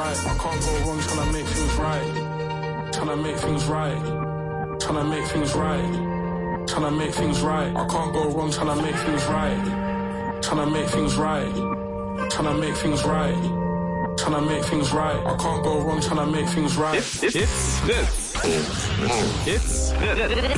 right. I can't go wrong trying to make things right. Trying to make things right. Trying to make things right. Trying to make things right. I can't go wrong trying to make things right. Trying to make things right. Trying to make things right. Trying to make things right. I can't go wrong trying to make things right. It's Fritz.